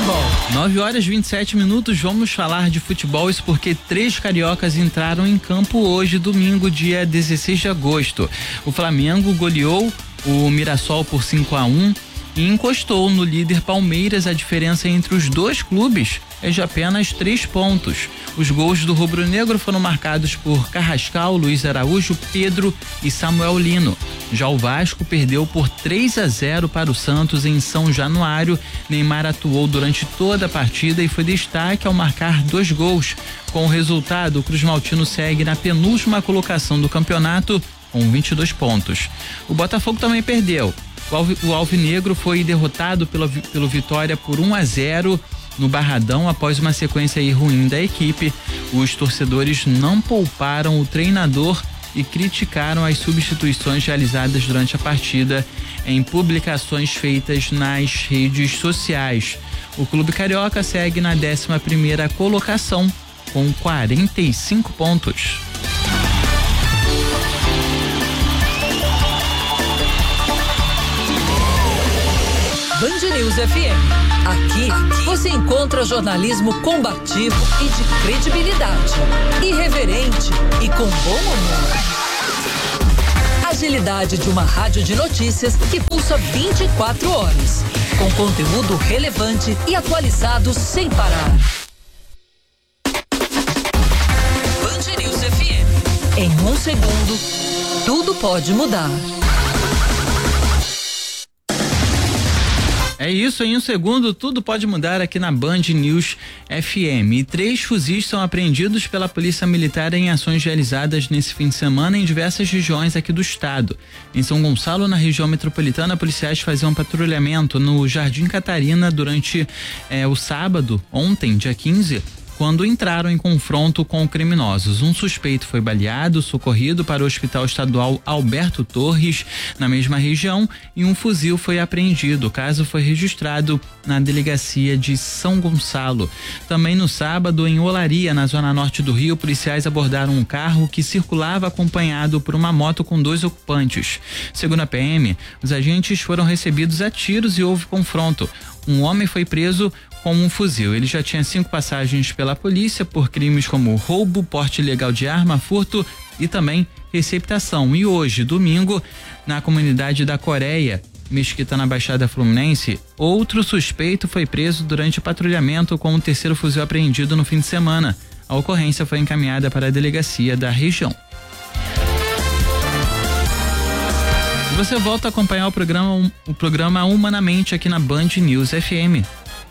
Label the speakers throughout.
Speaker 1: futebol.
Speaker 2: 9h27, vamos falar de futebol, isso porque 3 cariocas entraram em campo hoje, domingo, dia 16 de agosto. O Flamengo goleou o Mirassol por 5-1 e encostou no líder Palmeiras. A diferença entre os dois clubes é de apenas 3 pontos. Os gols do rubro-negro foram marcados por Carrascal, Luiz Araújo, Pedro e Samuel Lino. Já o Vasco perdeu por 3-0 para o Santos em São Januário. Neymar atuou durante toda a partida e foi destaque ao marcar 2 gols. Com o resultado, o Cruz Maltino segue na penúltima colocação do campeonato com 22 pontos. O Botafogo também perdeu. O Alvinegro foi derrotado pelo Vitória por 1-0 no Barradão após uma sequência ruim da equipe. Os torcedores não pouparam o treinador e criticaram as substituições realizadas durante a partida em publicações feitas nas redes sociais. O Clube Carioca segue na 11ª colocação com 45 pontos.
Speaker 1: Band News FM. Aqui você encontra jornalismo combativo e de credibilidade, irreverente e com bom humor. Agilidade de uma rádio de notícias que pulsa 24 horas, com conteúdo relevante e atualizado sem parar. Band News FM. Em 1 segundo, tudo pode mudar.
Speaker 2: É isso, em 1 segundo tudo pode mudar aqui na Band News FM. E 3 fuzis são apreendidos pela Polícia Militar em ações realizadas nesse fim de semana em diversas regiões aqui do estado. Em São Gonçalo, na região metropolitana, policiais faziam um patrulhamento no Jardim Catarina durante o sábado, ontem, dia 15, quando entraram em confronto com criminosos. Um suspeito foi baleado, socorrido para o Hospital Estadual Alberto Torres, na mesma região, e um fuzil foi apreendido. O caso foi registrado na delegacia de São Gonçalo. Também no sábado, em Olaria, na zona norte do Rio, policiais abordaram um carro que circulava acompanhado por uma moto com 2 ocupantes. Segundo a PM, os agentes foram recebidos a tiros e houve confronto. Um homem foi preso com um fuzil. Ele já tinha 5 passagens pela polícia por crimes como roubo, porte ilegal de arma, furto e também receptação. E hoje, domingo, na comunidade da Coreia, Mesquita, na Baixada Fluminense, outro suspeito foi preso durante o patrulhamento com o 3º fuzil apreendido no fim de semana. A ocorrência foi encaminhada para a delegacia da região. Você volta a acompanhar o programa Humanamente aqui na Band News FM.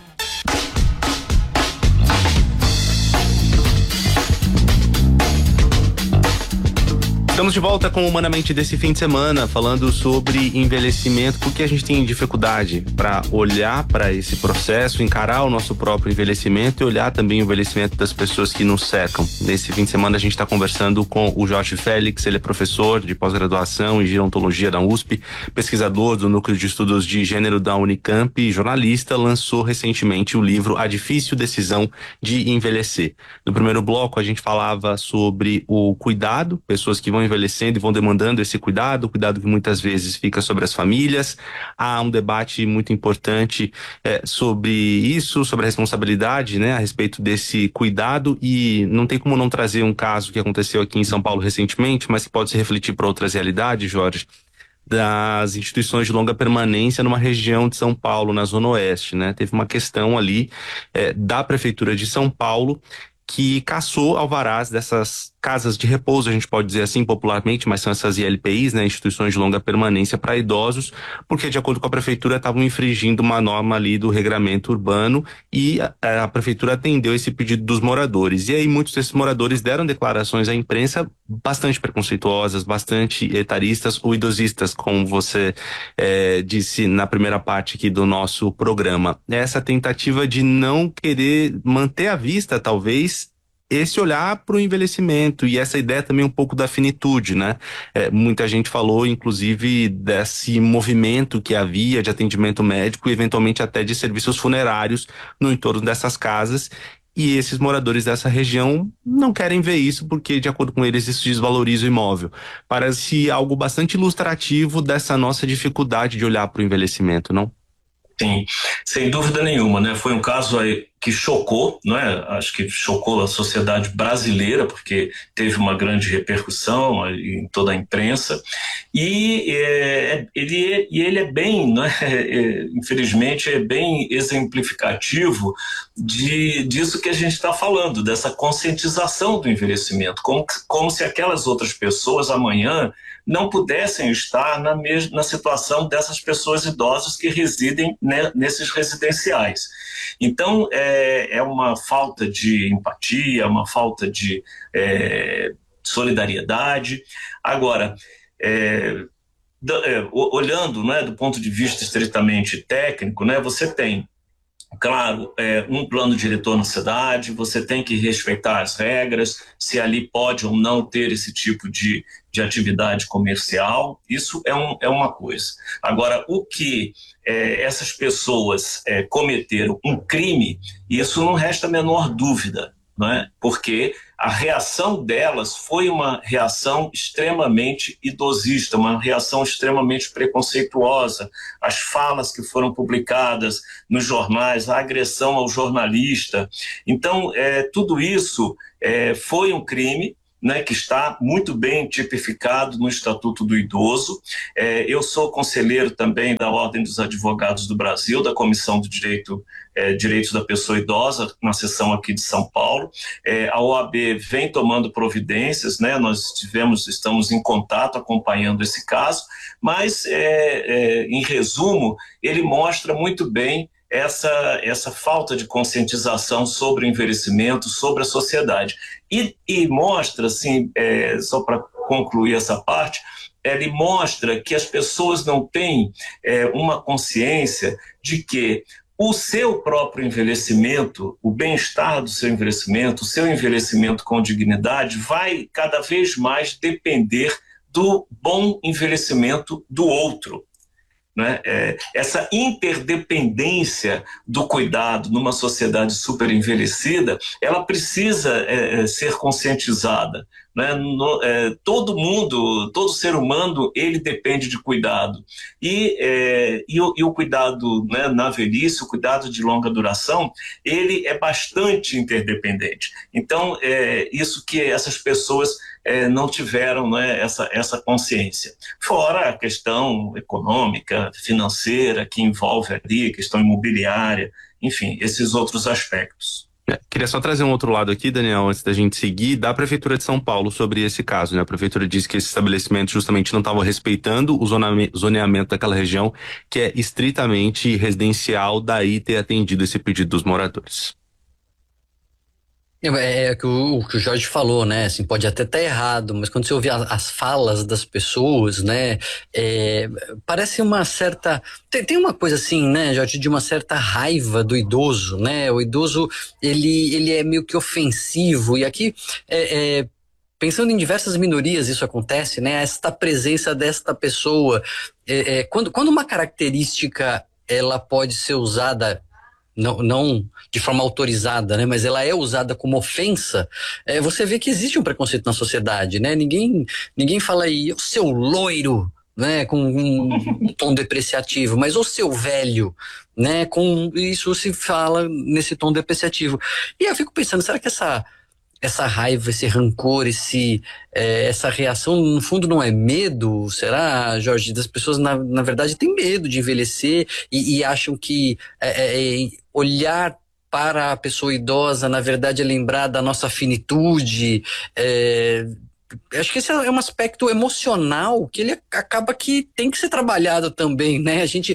Speaker 3: Estamos de volta com o Humanamente desse fim de semana, falando sobre envelhecimento, porque a gente tem dificuldade para olhar para esse processo, encarar o nosso próprio envelhecimento e olhar também o envelhecimento das pessoas que nos cercam. Nesse fim de semana a gente está conversando com o Jorge Félix. Ele é professor de pós-graduação em gerontologia da USP, pesquisador do Núcleo de Estudos de Gênero da Unicamp e jornalista. Lançou recentemente o livro A Difícil Decisão de Envelhecer. No primeiro bloco a gente falava sobre o cuidado, pessoas que vão envelhecendo e vão demandando esse cuidado, o cuidado que muitas vezes fica sobre as famílias. Há um debate muito importante sobre isso, sobre a responsabilidade, né, a respeito desse cuidado, e não tem como não trazer um caso que aconteceu aqui em São Paulo recentemente, mas que pode se refletir para outras realidades, Jorge, das instituições de longa permanência numa região de São Paulo, na Zona Oeste, né? Teve uma questão ali da Prefeitura de São Paulo que cassou alvarás dessas casas de repouso, a gente pode dizer assim popularmente, mas são essas ILPIs, né, instituições de longa permanência para idosos, porque de acordo com a prefeitura estavam infringindo uma norma ali do regramento urbano, e a prefeitura atendeu esse pedido dos moradores. E aí muitos desses moradores deram declarações à imprensa bastante preconceituosas, bastante etaristas ou idosistas, como você disse na primeira parte aqui do nosso programa. Essa tentativa de não querer manter à vista, talvez, esse olhar para o envelhecimento e essa ideia também um pouco da finitude, né? Muita gente falou, inclusive, desse movimento que havia de atendimento médico e eventualmente até de serviços funerários no entorno dessas casas. E esses moradores dessa região não querem ver isso porque, de acordo com eles, isso desvaloriza o imóvel. Parece algo bastante ilustrativo dessa nossa dificuldade de olhar para o envelhecimento, não?
Speaker 4: Sim, sem dúvida nenhuma, né? Foi um caso aí que chocou, não é? Acho que chocou a sociedade brasileira, porque teve uma grande repercussão em toda a imprensa, e ele é bem, não é? Infelizmente, é bem exemplificativo disso que a gente está falando, dessa conscientização do envelhecimento, como se aquelas outras pessoas amanhã não pudessem estar na situação dessas pessoas idosas que residem, né, nesses residenciais. Então, é uma falta de empatia, uma falta de solidariedade. Agora, olhando, né, do ponto de vista estritamente técnico, né, você tem, claro, um plano diretor na cidade, você tem que respeitar as regras, se ali pode ou não ter esse tipo de atividade comercial, isso é uma coisa. Agora, o que essas pessoas cometeram um crime, isso não resta a menor dúvida, não é? Porque a reação delas foi uma reação extremamente idosista, uma reação extremamente preconceituosa. As falas que foram publicadas nos jornais, a agressão ao jornalista. Então, tudo isso foi um crime, né, que está muito bem tipificado no Estatuto do Idoso. Eu sou conselheiro também da Ordem dos Advogados do Brasil, da Comissão do Direitos da Pessoa Idosa, na seção aqui de São Paulo. A OAB vem tomando providências, né, estamos em contato acompanhando esse caso, mas, em resumo, ele mostra muito bem essa falta de conscientização sobre o envelhecimento, sobre a sociedade. E mostra, assim, só para concluir essa parte, ele mostra que as pessoas não têm uma consciência de que o seu próprio envelhecimento, o bem-estar do seu envelhecimento, o seu envelhecimento com dignidade vai cada vez mais depender do bom envelhecimento do outro. Né? Essa interdependência do cuidado numa sociedade super envelhecida, ela precisa ser conscientizada. Né? Todo ser humano, ele depende de cuidado. E o cuidado, né, na velhice, o cuidado de longa duração, ele é bastante interdependente. Então, isso que essas pessoas não tiveram, né, essa consciência. Fora a questão econômica, financeira, que envolve ali, a questão imobiliária, enfim, esses outros aspectos.
Speaker 3: Queria só trazer um outro lado aqui, Daniel, antes da gente seguir, da Prefeitura de São Paulo sobre esse caso, né? A Prefeitura disse que esse estabelecimento justamente não estava respeitando o zoneamento daquela região, que é estritamente residencial, daí ter atendido esse pedido dos moradores.
Speaker 5: É que o que o Jorge falou, né? Assim, pode até estar errado, mas quando você ouve as falas das pessoas, né? Parece uma certa... Tem uma coisa assim, né, Jorge, de uma certa raiva do idoso, né? O idoso, ele é meio que ofensivo, e aqui... pensando em diversas minorias, isso acontece, né? Esta presença desta pessoa. Quando uma característica ela pode ser usada... Não de forma autorizada, né? Mas ela é usada como ofensa, você vê que existe um preconceito na sociedade, né? Ninguém fala aí, o seu loiro, né? Com um tom depreciativo, mas o seu velho, né? Com isso se fala nesse tom depreciativo. E eu fico pensando, será que essa raiva, esse rancor, essa reação, no fundo, não é medo? Será, Jorge? Das pessoas, na verdade, têm medo de envelhecer e acham que olhar para a pessoa idosa, na verdade, é lembrar da nossa finitude. Acho que esse é um aspecto emocional que ele acaba que tem que ser trabalhado também, né? A gente,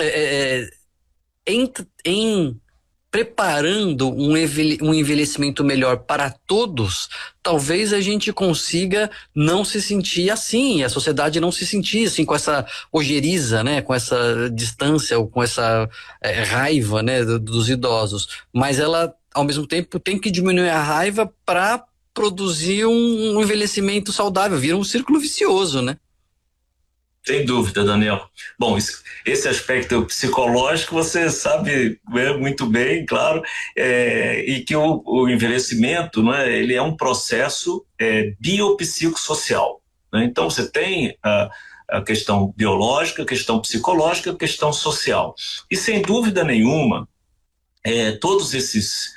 Speaker 5: em preparando um envelhecimento melhor para todos, talvez a gente consiga não se sentir assim, a sociedade não se sentir assim, com essa ojeriza, né, com essa distância ou com essa raiva, né, dos idosos. Mas ela, ao mesmo tempo, tem que diminuir a raiva para produzir um envelhecimento saudável, vira um círculo vicioso, né?
Speaker 4: Sem dúvida, Daniel. Bom, esse aspecto psicológico você sabe muito bem, claro, e que o envelhecimento, né, ele é um processo biopsicossocial. Né? Então, você tem a questão biológica, a questão psicológica, a questão social. E sem dúvida nenhuma, todos esses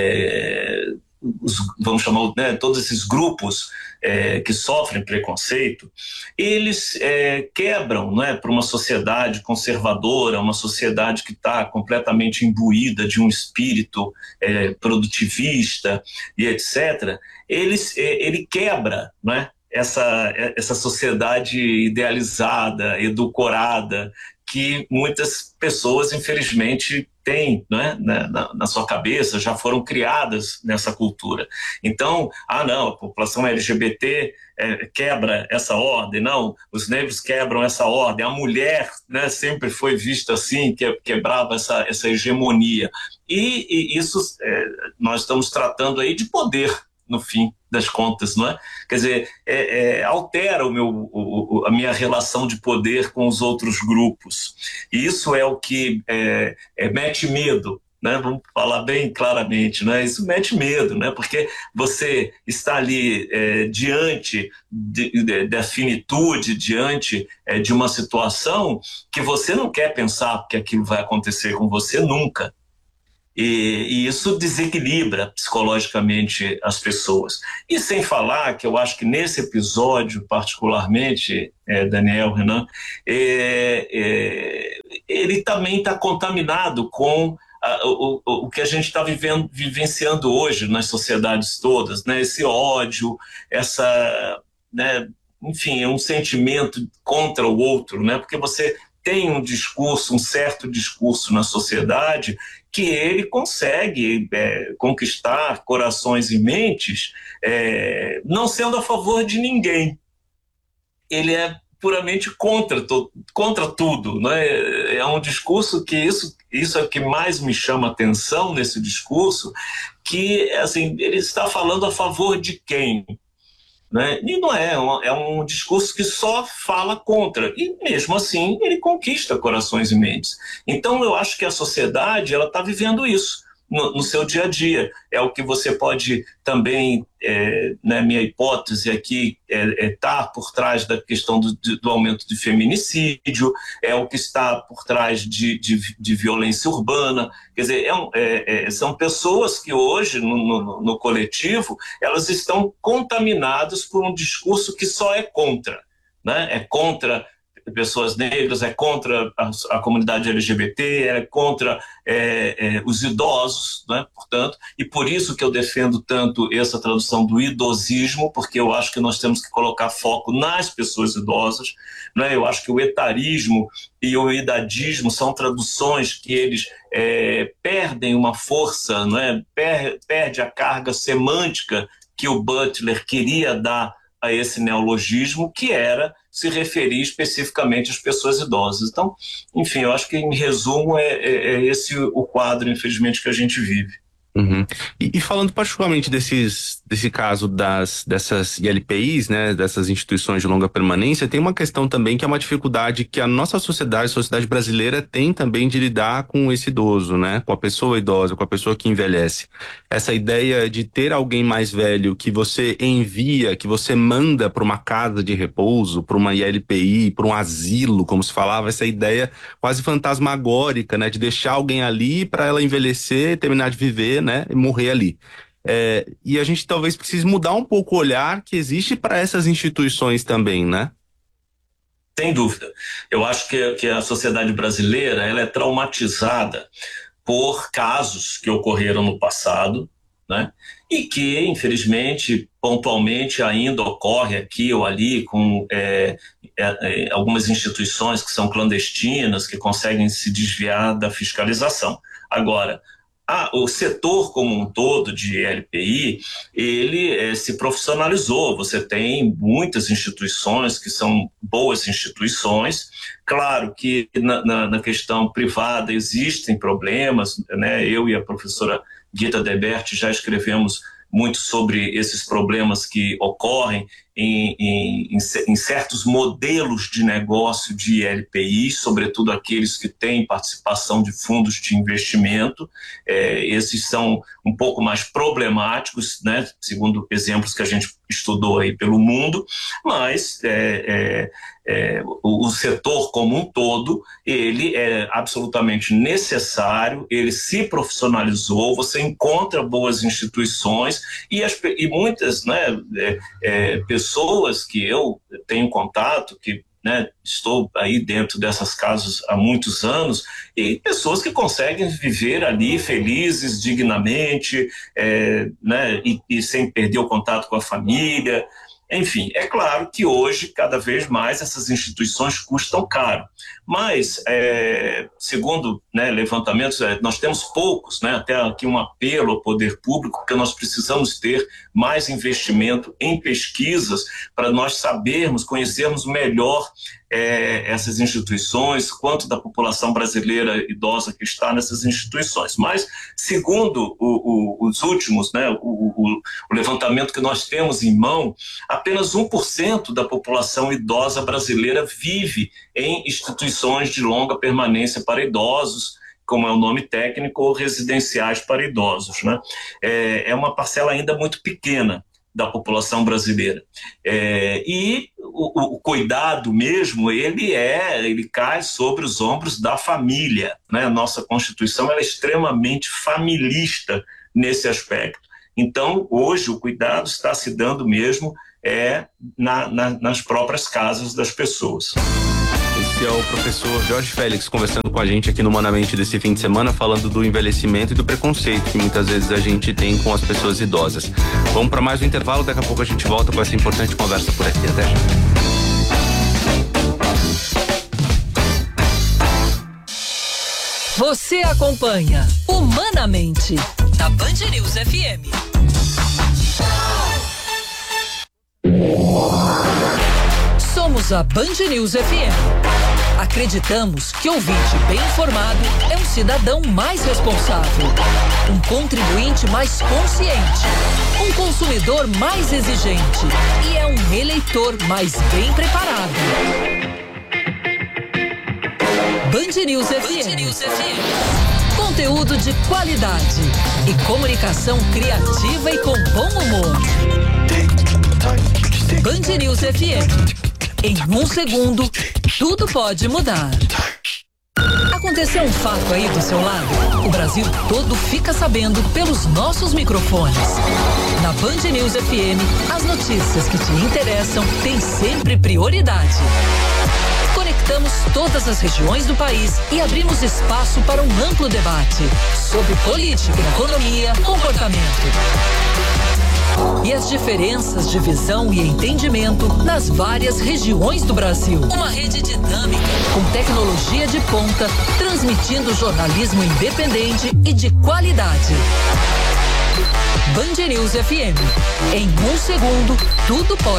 Speaker 4: vamos chamar, né, todos esses grupos que sofrem preconceito, eles quebram, né, para uma sociedade conservadora, uma sociedade que está completamente imbuída de um espírito produtivista e etc. Ele quebra, né, essa sociedade idealizada, edulcorada, que muitas pessoas, infelizmente, têm, né, na sua cabeça, já foram criadas nessa cultura. Então, não, a população LGBT quebra essa ordem, não, os negros quebram essa ordem, a mulher, né, sempre foi vista assim, quebrava essa hegemonia. E isso nós estamos tratando aí de poder, no fim das contas, não é? Quer dizer, altera a minha relação de poder com os outros grupos. E isso é o que mete medo, né? Vamos falar bem claramente, né? Isso mete medo, né? Porque você está ali diante da finitude, diante de uma situação que você não quer pensar que aquilo vai acontecer com você nunca. E isso desequilibra psicologicamente as pessoas. E sem falar que eu acho que nesse episódio, particularmente, Daniel, Renan, ele também está contaminado com o que a gente está vivenciando hoje nas sociedades todas, né? Esse ódio, né? Enfim, um sentimento contra o outro, né? Porque você tem um certo discurso na sociedade que ele consegue conquistar corações e mentes, não sendo a favor de ninguém. Ele é puramente contra tudo, né? É um discurso que isso é o que mais me chama a atenção nesse discurso, que assim, ele está falando a favor de quem? Né? E não é um discurso que só fala contra, e mesmo assim ele conquista corações e mentes. Então eu acho que a sociedade está vivendo isso no seu dia a dia. É o que você pode também, né, minha hipótese aqui, tá por trás da questão do aumento de feminicídio, é o que está por trás de violência urbana. Quer dizer, são pessoas que hoje, no coletivo, elas estão contaminadas por um discurso que só é contra, né? É contra pessoas negras, é contra a comunidade LGBT, é contra os idosos, né? Portanto, e por isso que eu defendo tanto essa tradução do idosismo, porque eu acho que nós temos que colocar foco nas pessoas idosas, né? Eu acho que o etarismo e o idadismo são traduções que eles perdem uma força, né? Perde a carga semântica que o Butler queria dar a esse neologismo, que era se referir especificamente às pessoas idosas. Então, enfim, eu acho que, em resumo, é esse o quadro, infelizmente, que a gente vive.
Speaker 3: Uhum. E falando particularmente desse caso dessas ILPIs, né, dessas instituições de longa permanência, tem uma questão também que é uma dificuldade que a nossa sociedade, a sociedade brasileira, tem também de lidar com esse idoso, né, com a pessoa idosa, com a pessoa que envelhece. Essa ideia de ter alguém mais velho que você envia, que você manda para uma casa de repouso, para uma ILPI, para um asilo, como se falava, essa ideia quase fantasmagórica, né, de deixar alguém ali para ela envelhecer, terminar de viver, né, e morrer ali. E a gente talvez precise mudar um pouco o olhar que existe para essas instituições também, né?
Speaker 4: Sem dúvida. Eu acho que a sociedade brasileira ela é traumatizada por casos que ocorreram no passado, né? E que, infelizmente, pontualmente ainda ocorre aqui ou ali com algumas instituições que são clandestinas, que conseguem se desviar da fiscalização. Agora, o setor como um todo de LPI, ele se profissionalizou. Você tem muitas instituições que são boas instituições. Claro que na questão privada existem problemas, né? Eu e a professora Gita Debert já escrevemos muito sobre esses problemas que ocorrem em certos modelos de negócio de LPI, sobretudo aqueles que têm participação de fundos de investimento. Esses são um pouco mais problemáticos, né, segundo exemplos que a gente estudou aí pelo mundo, mas o setor como um todo, ele é absolutamente necessário, ele se profissionalizou, você encontra boas instituições e muitas, né, pessoas que eu tenho contato, que, né, estou aí dentro dessas casas há muitos anos, e pessoas que conseguem viver ali felizes, dignamente, né, e sem perder o contato com a família. Enfim, é claro que hoje, cada vez mais, essas instituições custam caro. Mas, segundo, né, levantamentos, nós temos poucos, né, até aqui um apelo ao poder público, porque nós precisamos ter mais investimento em pesquisas para nós sabermos, conhecermos melhor essas instituições, quanto da população brasileira idosa que está nessas instituições. Mas, segundo os últimos, né, o levantamento que nós temos em mão, apenas 1% da população idosa brasileira vive em instituições de longa permanência para idosos, como é o nome técnico, ou residenciais para idosos, né? É uma parcela ainda muito pequena da população brasileira. E o cuidado mesmo, ele cai sobre os ombros da família, né? A nossa Constituição ela é extremamente familista nesse aspecto. Então, hoje, o cuidado está se dando mesmo nas próprias casas das pessoas.
Speaker 3: Esse é o professor Jorge Félix conversando com a gente aqui no Humanamente desse fim de semana, falando do envelhecimento e do preconceito que muitas vezes a gente tem com as pessoas idosas. Vamos para mais um intervalo, daqui a pouco a gente volta com essa importante conversa por aqui. Até já.
Speaker 1: Você acompanha Humanamente na Band News FM. Somos a Band News FM. Acreditamos que ouvinte bem informado é um cidadão mais responsável, um contribuinte mais consciente, um consumidor mais exigente e é um eleitor mais bem preparado. Band News FM. Conteúdo de qualidade e comunicação criativa e com bom humor. Band News FM. Em um segundo, tudo pode mudar. Aconteceu um fato aí do seu lado? O Brasil todo fica sabendo pelos nossos microfones. Na Band News FM, as notícias que te interessam têm sempre prioridade. Conectamos todas as regiões do país e abrimos espaço para um amplo debate sobre política, economia, comportamento. E as diferenças de visão e entendimento nas várias regiões do Brasil. Uma rede dinâmica, com tecnologia de ponta, transmitindo jornalismo independente e de qualidade. Band News FM. Em um segundo, tudo pode